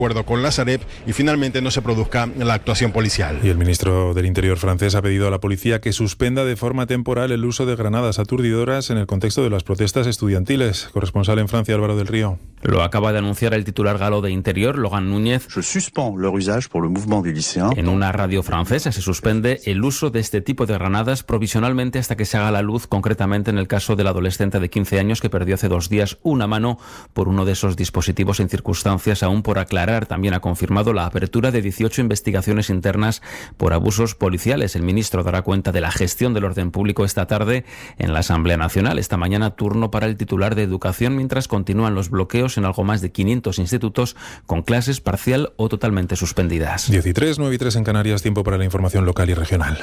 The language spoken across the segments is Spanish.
acuerdo con la Sareb y finalmente no se produzca la actuación policial. Y el ministro del Interior francés ha pedido a la policía que suspenda de forma temporal el uso de granadas aturdidoras en el contexto de las protestas estudiantiles. Corresponsal en Francia, Álvaro del Río. Lo acaba de anunciar el titular galo de Interior, Logan Núñez. Je suspends leur usage pour le mouvement des lycéens. En una radio francesa se suspende el uso de este tipo de granadas provisionalmente hasta que se haga la luz, concretamente en el caso del adolescente de 15 años que perdió hace 2 días una mano por uno de esos dispositivos en circunstancias aún por aclarar. También ha confirmado la apertura de 18 investigaciones internas por abusos policiales. El ministro dará cuenta de la gestión del orden público esta tarde en la Asamblea Nacional. Esta mañana turno para el titular de Educación, mientras continúan los bloqueos en algo más de 500 institutos con clases parcial o totalmente suspendidas. 10:03, 9:03 en Canarias, tiempo para la información local y regional.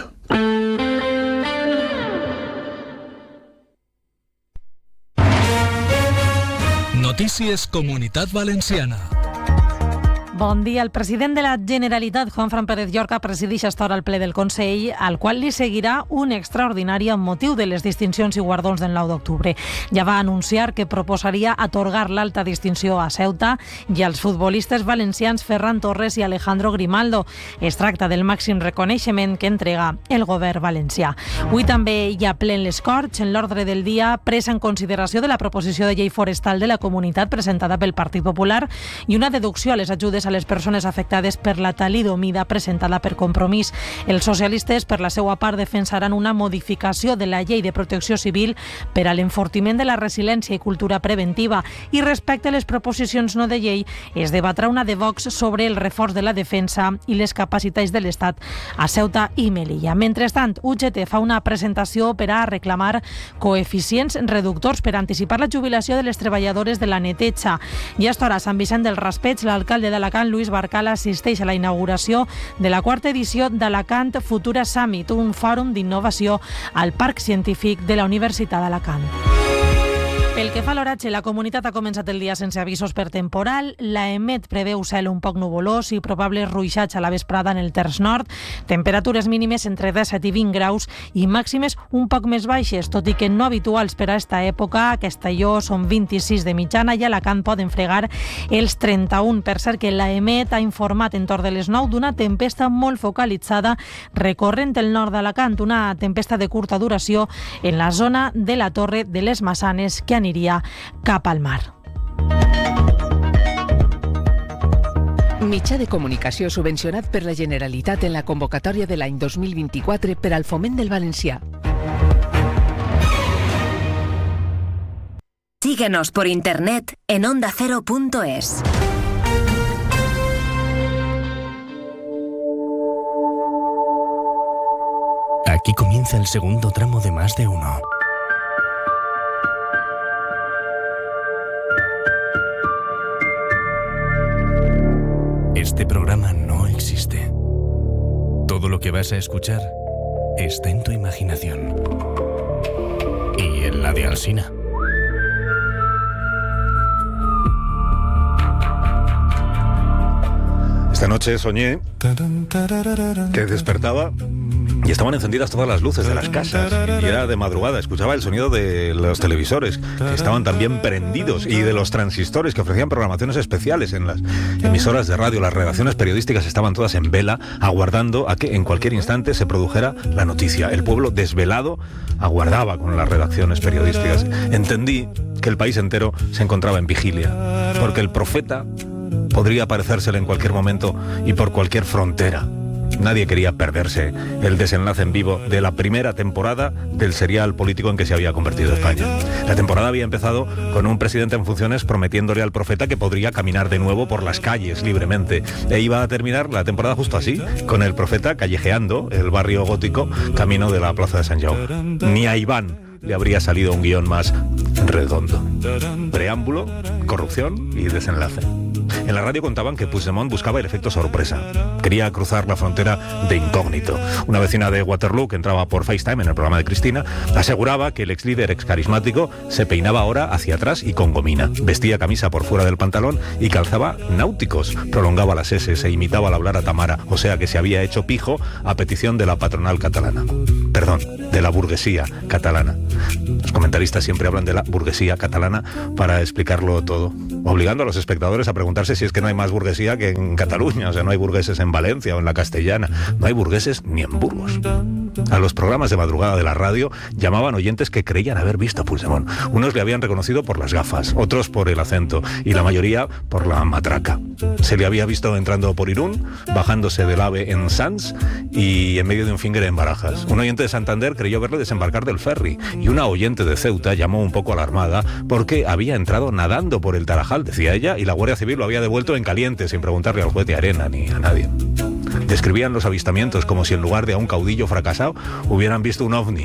Notícies Comunitat Valenciana. Bon dia. El president de la Generalitat, Juanfran Pérez Llorca, presideix esta hora el ple del Consell, al qual li seguirà un extraordinari amb motiu de les distincions i guardons del 9 d'octubre. Ja va anunciar que proposaria atorgar l'alta distinció a Ceuta i als futbolistes valencians Ferran Torres i Alejandro Grimaldo. Es tracta del màxim reconeixement que entrega el govern valencià. Avui també hi ha ple en les Corts. En l'ordre del dia, presa en consideració de la proposició de llei forestal de la comunitat presentada pel Partit Popular i una deducció a les ajudes a les persones afectades per la talidomida presentada per Compromís. Els socialistes, per la seva part, defensaran una modificació de la llei de protecció civil per a l'enfortiment de la resiliència i cultura preventiva. I respecte a les proposicions no de llei, es debatrà una de Vox sobre el reforç de la defensa i les capacitats de l'Estat a Ceuta i Melilla. Mentrestant, UGT fa una presentació per a reclamar coeficients reductors per anticipar la jubilació de les treballadores de la neteja. I a esta hora, a Sant Vicent del Raspeig, l'alcalde d'Alacant, Luis Barcala, assisteix a la inauguració de la 4ª edició d'Alacant Futura Summit, un fòrum d'innovació al Parc Científic de la Universitat d'Alacant. Pel que fa a l'oratge, la comunitat ha començat el dia sense avisos per temporal. La EMET preveu cel un poc nuvolós i probables ruixats a la vesprada en el terç nord. Temperatures mínimes entre 17 i 20 graus i màximes un poc més baixes, tot i que no habituals per a esta època. A Castelló són 26 de mitjana i a Alacant poden fregar els 31. Per cert que la EMET ha informat entorn de les 9 d'una tempesta molt focalitzada recorrent el nord d'Alacant, una tempesta de curta duració en la zona de la Torre de les Massanes que aniria cap al mar. Mitjà de comunicació subvencionat per la Generalitat en la convocatòria de l'any 2024 per al foment del valencià. Síguenos por internet en ondacero.es. Aquí comienza el segundo tramo de Más de Uno. Este programa no existe. Todo lo que vas a escuchar está en tu imaginación. Y en la de Alsina. Esta noche soñé que despertaba y estaban encendidas todas las luces de las casas y era de madrugada. Escuchaba el sonido de los televisores que estaban también prendidos y de los transistores que ofrecían programaciones especiales en las emisoras de radio. Las redacciones periodísticas estaban todas en vela, aguardando a que en cualquier instante se produjera la noticia. El pueblo desvelado aguardaba con las redacciones periodísticas. Entendí que el país entero se encontraba en vigilia, porque el profeta podría aparecérsele en cualquier momento y por cualquier frontera. Nadie quería perderse el desenlace en vivo de la primera temporada del serial político en que se había convertido España. La temporada había empezado con un presidente en funciones prometiéndole al profeta que podría caminar de nuevo por las calles libremente. E iba a terminar la temporada justo así, con el profeta callejeando el barrio gótico camino de la plaza de Sant Jaume. Ni a Iván le habría salido un guión más redondo. Preámbulo, corrupción y desenlace. En la radio contaban que Puigdemont buscaba el efecto sorpresa. Quería cruzar la frontera de incógnito. Una vecina de Waterloo, que entraba por FaceTime en el programa de Cristina, aseguraba que el ex líder, ex carismático, se peinaba ahora hacia atrás y con gomina. Vestía camisa por fuera del pantalón y calzaba náuticos. Prolongaba las S, se imitaba al hablar a Tamara, o sea que se había hecho pijo a petición de la patronal catalana. Perdón, de la burguesía catalana. Los comentaristas siempre hablan de la burguesía catalana para explicarlo todo. obligando a los espectadores a preguntarse si es que no hay más burguesía que en Cataluña, o sea, no hay burgueses en Valencia o en la Castellana, no hay burgueses ni en Burgos. A los programas de madrugada de la radio llamaban oyentes que creían haber visto a Puigdemont. Unos le habían reconocido por las gafas, otros por el acento y la mayoría por la matraca. Se le había visto entrando por Irún, bajándose del AVE en Sants y en medio de un finger en Barajas. Un oyente de Santander creyó verle desembarcar del ferry y una oyente de Ceuta llamó un poco alarmada porque había entrado nadando por el Tarajal, decía ella, y la Guardia Civil lo había devuelto en caliente sin preguntarle al juez de Arena ni a nadie. Describían los avistamientos como si en lugar de a un caudillo fracasado hubieran visto un ovni.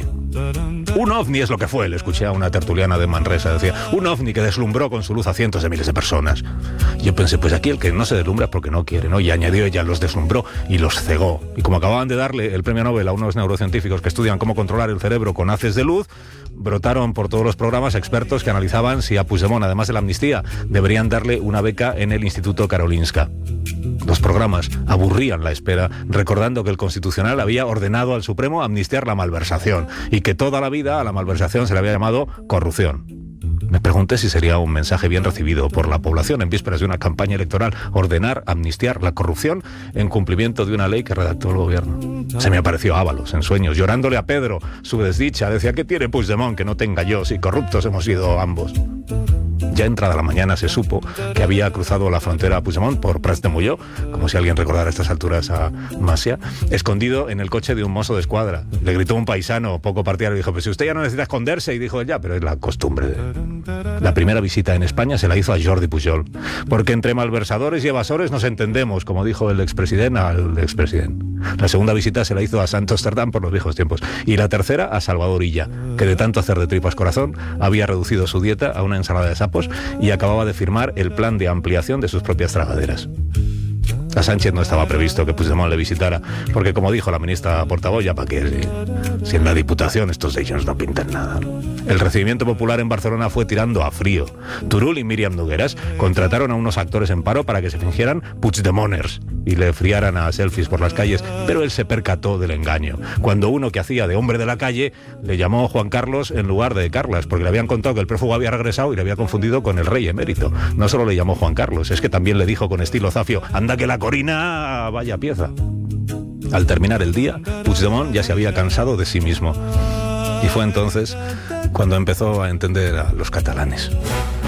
Un ovni es lo que fue, le escuché a una tertuliana de Manresa, decía, un ovni que deslumbró con su luz a cientos de miles de personas. Yo pensé, pues aquí el que no se deslumbra es porque no quiere, ¿no? Y añadió ella, los deslumbró y los cegó. Y como acababan de darle el premio Nobel a unos neurocientíficos que estudian cómo controlar el cerebro con haces de luz, brotaron por todos los programas expertos que analizaban si a Puigdemont, además de la amnistía, deberían darle una beca en el Instituto Karolinska. Los programas aburrían la espera, recordando que el Constitucional había ordenado al Supremo amnistiar la malversación y que toda la vida a la malversación se le había llamado corrupción. Me pregunté si sería un mensaje bien recibido por la población en vísperas de una campaña electoral ordenar amnistiar la corrupción en cumplimiento de una ley que redactó el gobierno. Se me apareció Ábalos en sueños, llorándole a Pedro su desdicha. Decía, ¿qué tiene Puigdemont que no tenga yo si corruptos hemos sido ambos? Ya entrada la mañana se supo que había cruzado la frontera a Puigdemont por Prats de Molló, como si alguien recordara a estas alturas a Masia, escondido en el coche de un mozo de escuadra. Le gritó un paisano poco partidario y dijo, pues si usted ya no necesita esconderse, y dijo, ya, pero es la costumbre. La primera visita en España se la hizo a Jordi Pujol, porque entre malversadores y evasores nos entendemos, como dijo el expresidente al expresidente. La segunda visita se la hizo a Santos Cerdán por los viejos tiempos, y la tercera a Salvador Illa, que de tanto hacer de tripas corazón había reducido su dieta a una ensalada de sapos y acababa de firmar el plan de ampliación de sus propias tragaderas. A Sánchez no estaba previsto que Puigdemont le visitara, porque como dijo la ministra portavoz, ya para qué, si en la Diputación estos de ellos no pintan nada. El recibimiento popular en Barcelona fue tirando a frío. Turull y Míriam Nogueras contrataron a unos actores en paro para que se fingieran Puigdemonters y le friaran a selfies por las calles, pero él se percató del engaño. Cuando uno que hacía de hombre de la calle le llamó Juan Carlos en lugar de Carlas, porque le habían contado que el prófugo había regresado y le había confundido con el rey emérito. No solo le llamó Juan Carlos, es que también le dijo con estilo zafio, anda que la Corina vaya pieza. Al terminar el día, Puigdemont ya se había cansado de sí mismo. Y fue entonces cuando empezó a entender a los catalanes.